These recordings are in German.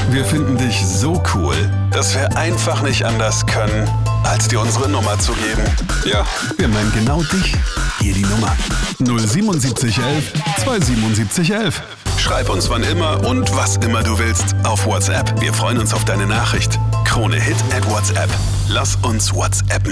Wir finden dich so cool, dass wir einfach nicht anders können, als dir unsere Nummer zu geben. Ja, wir meinen genau dich. Hier die Nummer. 07711 27711. Schreib uns wann immer und was immer du willst auf WhatsApp. Wir freuen uns auf deine Nachricht. Krone Hit at WhatsApp. Lass uns WhatsAppen.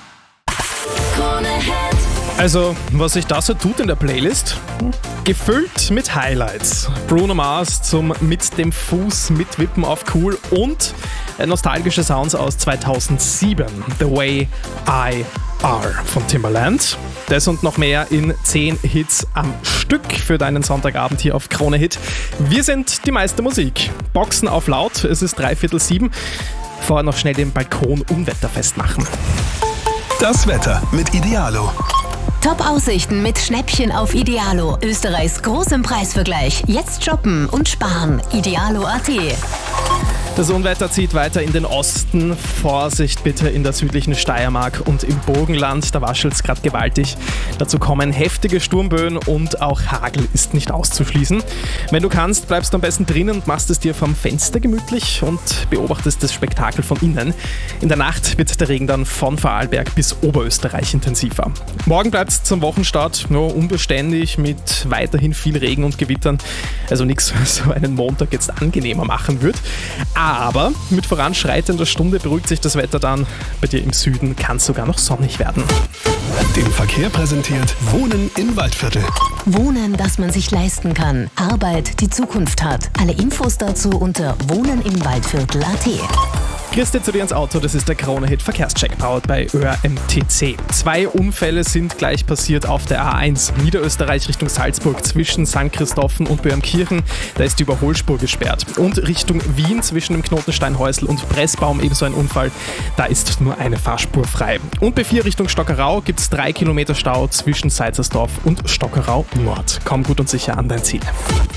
Krone Hit. Also, was sich da so tut in der Playlist? Gefüllt mit Highlights. Bruno Mars zum mit dem Fuß mitwippen auf cool und nostalgische Sounds aus 2007. The Way I Are von Timbaland. Das und noch mehr in 10 Hits am Stück für deinen Sonntagabend hier auf Krone Hit. Wir sind die meiste Musik. Boxen auf laut, es ist 6:45. Vorher noch schnell den Balkon unwetterfest machen. Das Wetter mit Idealo. Top-Aussichten mit Schnäppchen auf Idealo. Österreichs großem Preisvergleich. Jetzt shoppen und sparen. Idealo.at. Das Unwetter zieht weiter in den Osten. Vorsicht bitte in der südlichen Steiermark und im Burgenland. Da waschelt es gerade gewaltig. Dazu kommen heftige Sturmböen und auch Hagel ist nicht auszuschließen. Wenn du kannst, bleibst du am besten drinnen und machst es dir vom Fenster gemütlich und beobachtest das Spektakel von innen. In der Nacht wird der Regen dann von Vorarlberg bis Oberösterreich intensiver. Morgen bleibt es zum Wochenstart nur unbeständig mit weiterhin viel Regen und Gewittern. Also nichts, was so einen Montag jetzt angenehmer machen wird. Aber mit voranschreitender Stunde beruhigt sich das Wetter dann. Bei dir im Süden kann es sogar noch sonnig werden. Den Verkehr präsentiert Wohnen im Waldviertel. Wohnen, das man sich leisten kann. Arbeit, die Zukunft hat. Alle Infos dazu unter wohnenimwaldviertel.at. Christi zu dir ins Auto, das ist der Krone Hit Verkehrscheck, powered bei ÖRMTC. 2 Unfälle sind gleich passiert auf der A1 Niederösterreich Richtung Salzburg zwischen St. Christophen und Böhmkirchen. Da ist die Überholspur gesperrt. Und Richtung Wien zwischen dem Knoten Steinhäusl und Pressbaum ebenso ein Unfall. Da ist nur eine Fahrspur frei. Und B4 Richtung Stockerau gibt es 3 Kilometer Stau zwischen Seizersdorf und Stockerau Nord. Komm gut und sicher an dein Ziel.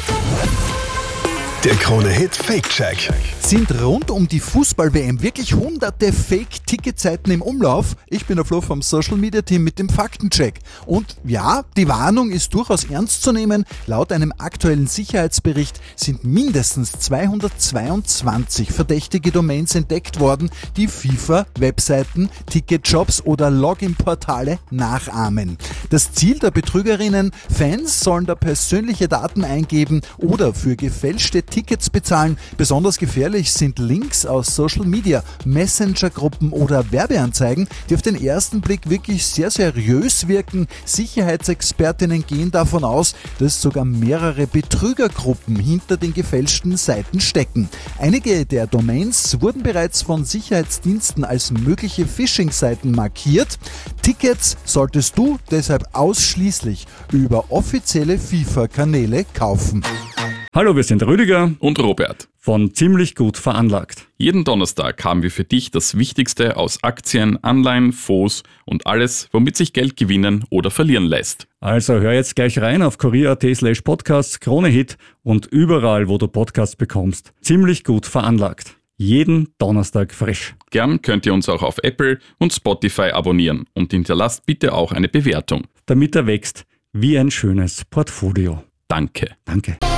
Der Krone Hit Fake Check. Sind rund um die Fußball-WM wirklich hunderte Fake-Ticketseiten im Umlauf? Ich bin der Flo vom Social Media Team mit dem Faktencheck. Und ja, die Warnung ist durchaus ernst zu nehmen. Laut einem aktuellen Sicherheitsbericht sind mindestens 222 verdächtige Domains entdeckt worden, die FIFA-Webseiten, Ticketshops oder Login-Portale nachahmen. Das Ziel der Betrügerinnen: Fans sollen da persönliche Daten eingeben oder für gefälschte Tickets bezahlen. Besonders gefährlich sind Links aus Social Media, Messenger-Gruppen oder Werbeanzeigen, die auf den ersten Blick wirklich sehr seriös wirken. Sicherheitsexpertinnen gehen davon aus, dass sogar mehrere Betrügergruppen hinter den gefälschten Seiten stecken. Einige der Domains wurden bereits von Sicherheitsdiensten als mögliche Phishing-Seiten markiert. Tickets solltest du deshalb ausschließlich über offizielle FIFA-Kanäle kaufen. Hallo, wir sind Rüdiger und Robert von Ziemlich gut veranlagt. Jeden Donnerstag haben wir für dich das Wichtigste aus Aktien, Anleihen, Fonds und alles, womit sich Geld gewinnen oder verlieren lässt. Also hör jetzt gleich rein auf kurier.at/podcasts, Krone Hit und überall, wo du Podcasts bekommst. Ziemlich gut veranlagt. Jeden Donnerstag frisch. Gern könnt ihr uns auch auf Apple und Spotify abonnieren und hinterlasst bitte auch eine Bewertung. Damit er wächst wie ein schönes Portfolio. Danke. Danke.